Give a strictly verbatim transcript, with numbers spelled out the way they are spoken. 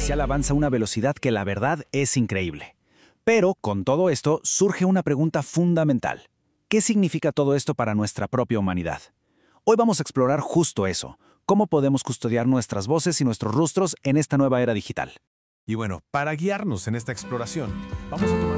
artificial avanza a una velocidad que la verdad es increíble. Pero, con todo esto, surge una pregunta fundamental. ¿Qué significa todo esto para nuestra propia humanidad? Hoy vamos a explorar justo eso. ¿Cómo podemos custodiar nuestras voces y nuestros rostros en esta nueva era digital? Y bueno, para guiarnos en esta exploración, vamos a tomar